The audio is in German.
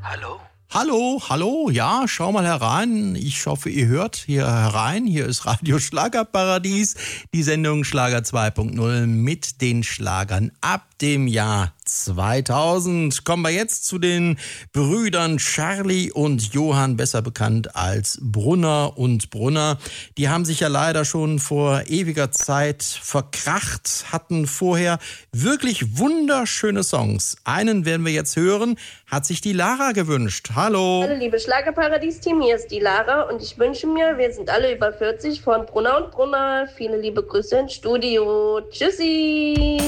Hallo? Hallo, hallo, ja, schau mal herein. Ich hoffe, ihr hört hier herein. Hier ist Radio Schlagerparadies, die Sendung Schlager 2.0 mit den Schlagern ab dem Jahr 2000. Kommen wir jetzt zu den Brüdern Charlie und Johann, besser bekannt als Brunner und Brunner. Die haben sich ja leider schon vor ewiger Zeit verkracht, hatten vorher wirklich wunderschöne Songs. Einen werden wir jetzt hören, hat sich die Lara gewünscht. Hallo. Hallo liebe Schlagerparadies-Team, hier ist die Lara und ich wünsche mir, wir sind alle über 40 von Brunner und Brunner. Viele liebe Grüße ins Studio. Tschüssi.